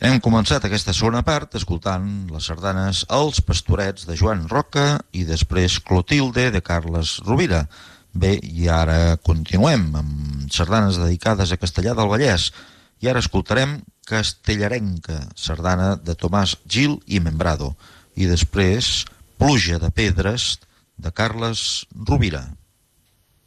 Hem començat aquesta segona part escoltant les sardanes Els Pastorets de Joan Roca i després Clotilde de Carles Rovira. Bé, i ara continuem amb sardanes dedicades a Castellar del Vallès i ara escoltarem Castellarenca, sardana de Tomàs Gil i Membrado, i després Pluja de Pedres de Carles Rovira.